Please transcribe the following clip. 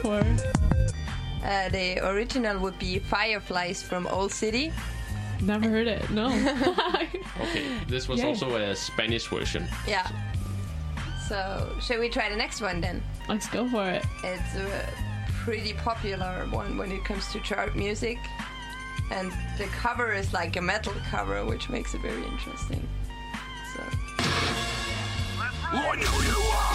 For The original would be Fireflies from Old City. never heard it. No. Okay, this was also a Spanish version. Yeah. So, shall we try the next one then? Let's go for it. It's a pretty popular one when it comes to chart music. And the cover is like a metal cover, which makes it very interesting. So. Look who you are!